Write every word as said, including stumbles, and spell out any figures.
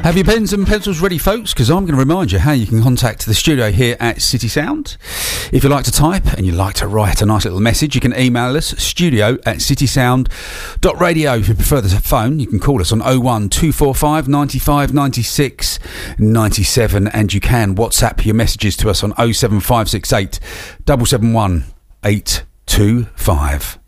Have your pens and pencils ready, folks? Because I'm going to remind you how you can contact the studio here at City Sound. If you like to type and you like to write a nice little message, you can email us, studio at citysound dot radio. If you prefer the phone, you can call us on oh one two four five nine five nine six nine seven, and you can WhatsApp your messages to us on oh seven five six eight seven seven one eight two five.